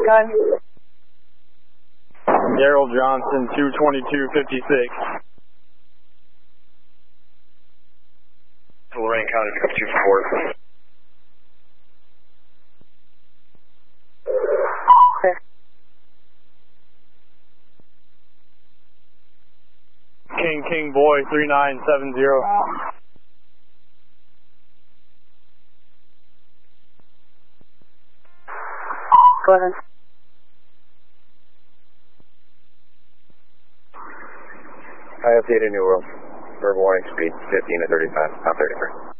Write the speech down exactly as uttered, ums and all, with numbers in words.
ahead. Daryl Johnson, two twenty-two fifty-six. Lorraine County, pick up two four. Clear. King King Boy, three nine seven zero. Go ahead. I updated New World. Verbal warning speed fifteen to thirty-five, not thirty-three.